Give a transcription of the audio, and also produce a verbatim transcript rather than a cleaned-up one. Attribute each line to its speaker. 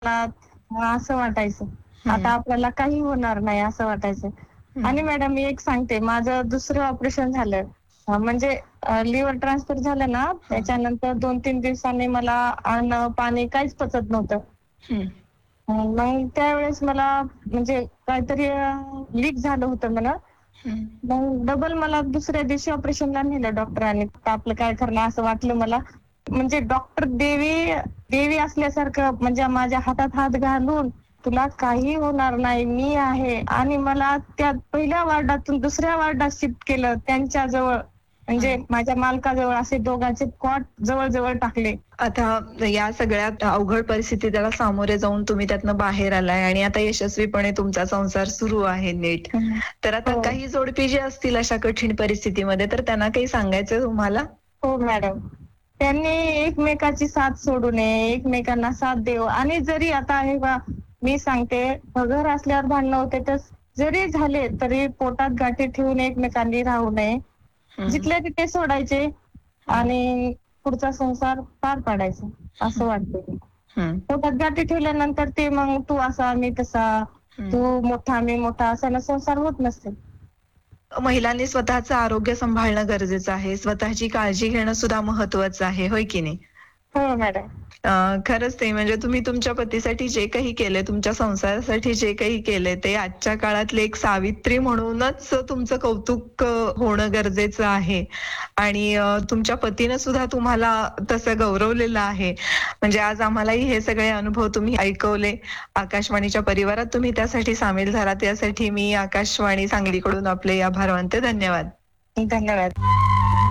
Speaker 1: मला असं वाटायचं. आता
Speaker 2: हं.
Speaker 1: आपल्याला काही होणार नाही असं वाटायचं. आणि
Speaker 2: हं.
Speaker 1: मॅडम मी एक सांगते माझं दुसरं ऑपरेशन झालं. अ, म्हणजे अ, लिव्हर ट्रान्सफर झालं ना,
Speaker 2: हं.
Speaker 1: त्याच्यानंतर दोन तीन दिवसांनी मला अन्न, पाणी काहीच पचत नव्हतं.
Speaker 2: हं.
Speaker 1: अ, मग त्यावेळेस मला म्हणजे काहीतरी अ, लीक झालं होतं म्हणा.
Speaker 2: हं.
Speaker 1: मग डबल मला दुसऱ्या दिवशी ऑपरेशनला नेलं डॉक्टरांनी. आता आपलं काय खरं असं वाटलं मला. म्हणजे डॉक्टर देवी देवी असल्यासारखं म्हणजे माझ्या हातात हात घालून, "तुला काही होणार नाही, मी आहे." आणि मला त्या पहिल्या वॉर्डातून दुसऱ्या वॉर्डात शिफ्ट केलं त्यांच्याजवळ. म्हणजे
Speaker 2: हं.
Speaker 1: माझ्या मालकाजवळ असे दोघांचे कॉट जवळ-जवळ टाकले.
Speaker 2: आता या सगळ्यात अवघड परिस्थितीला सामोरे जाऊन तुम्ही त्यातनं बाहेर आलाय आणि आता यशस्वीपणे तुमचा संसार सुरू आहे नीट.
Speaker 1: हं.
Speaker 2: तर आता
Speaker 1: हो.
Speaker 2: काही जोडपी जे असतील अशा कठीण परिस्थितीमध्ये तर त्यांना काही सांगायचंय तुम्हाला?
Speaker 1: हो मॅडम. त्यांनी एकमेकाची साथ सोडू नये, एकमेकांना साथ द्यावं आणि जरी आता हे पहा, मी सांगते घर असल्यावर भांडणं होते तर जरी झाले तरी पोटात गाठी ठेवून एकमेकांनी राहू नये.
Speaker 2: हं.
Speaker 1: जिथल्या तिथे सोडायचे
Speaker 2: हं.
Speaker 1: आणि पुढचा संसार पार पाडायचा
Speaker 2: हं.
Speaker 1: असं वाटतं.
Speaker 2: हं.
Speaker 1: पोटात गाठी ठेवल्यानंतर ते मग तू असा, मी तसा,
Speaker 2: हं.
Speaker 1: तू मोठा, मी मोठा असानं संसार होत नसते.
Speaker 2: महिलांनी स्वतःचं आरोग्य सांभाळणं गरजेचं आहे. स्वतःची काळजी घेणं सुद्धा महत्वाचं आहे. होय की नाही?
Speaker 1: हो मॅडम.
Speaker 2: अ, खरंच ते म्हणजे तुम्ही तुमच्या पतीसाठी जे काही केलंय, तुमच्या संसारासाठी जे काही केलंय ते आजच्या काळातली एक सावित्री म्हणूनच तुमचं कौतुक अ, होणं गरजेचं आहे. आणि अ, तुमच्या पतीनं सुद्धा तुम्हाला तसं गौरवलेलं आहे. म्हणजे आज आम्हालाही हे सगळे अनुभव तुम्ही ऐकवले. आकाशवाणीच्या परिवारात तुम्ही त्यासाठी सामील झालात यासाठी मी आकाशवाणी सांगलीकडून आपले आभार मानते. धन्यवाद.
Speaker 1: धन्यवाद.